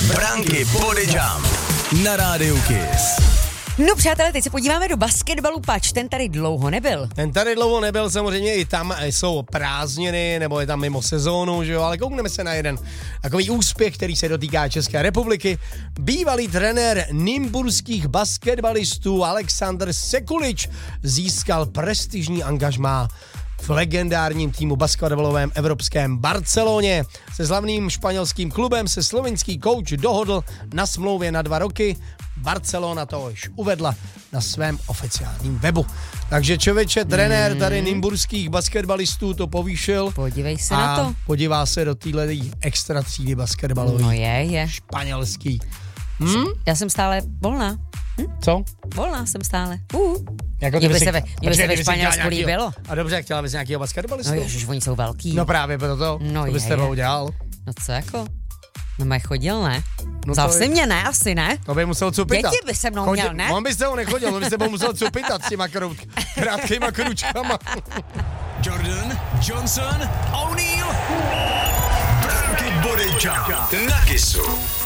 Branky Body Jump na rádiu Kiss. No přátelé, teď se podíváme do basketbalu, pač, ten tady dlouho nebyl. Ten tady dlouho nebyl, samozřejmě i tam jsou prázdniny, nebo je tam mimo sezónu, že jo, ale koukneme se na jeden takový úspěch, který se dotýká České republiky. Bývalý trenér nymburských basketbalistů Aleksandr Sekulič získal prestižní angažmá v legendárním týmu basketbalovém evropském Barceloně. Se slavným španělským klubem se slovinský kouč dohodl na smlouvě na 2 roky. Barcelona to již uvedla na svém oficiálním webu. Takže člověče, trenér tady nymburských basketbalistů to povýšil. Podívej se a na to. podívá se do téhle extra třídy basketbalový. No je. Španělský. Já jsem stále volná. Co? Volná jsem stále. Jako Mně by se ve Španělsku líbilo. A dobře, chtěla bys nějakého basketbalistu? No ježiš, oni jsou velký. No právě proto. No to bys s tebou dělal. No co jako? No maj chodil, ne? No Vzal to si je- mě, ne? Asi ne? To by musel cupitat. Děti by se mnou měl, ne? On by se ho nechodil, on by se musel cupitat s těma krátkýma kručkama. Jordan, Johnson, O'Neal. Branky Body Jump na Kissu.